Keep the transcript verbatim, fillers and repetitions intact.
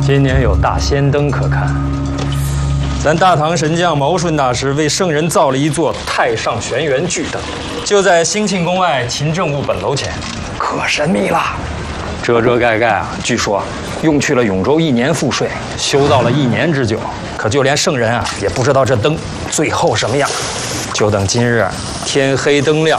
今年有大仙灯可看。咱大唐神将毛顺大师为圣人造了一座太上玄元巨灯，就在兴庆宫外勤政务本楼前，可神秘了。遮遮盖盖啊，据说用去了永州一年赋税，修到了一年之久。可就连圣人啊，也不知道这灯最后什么样。就等今日天黑灯亮。